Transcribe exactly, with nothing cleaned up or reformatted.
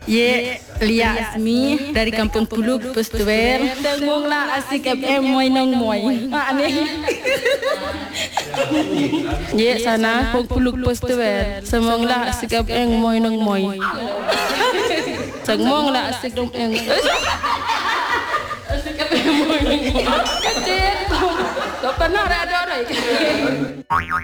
Ye, Lia Asmi dari Kampung Puluk Pustuwer. Tengunglah asik F M moy nang moy. Ah ni. Ye sana Puluk Pustuwer. Semonglah asik F M moy nang moy. Semonglah asik dong eng. Asik F M moy nang moy. Kecil. Kau pernah ada orang?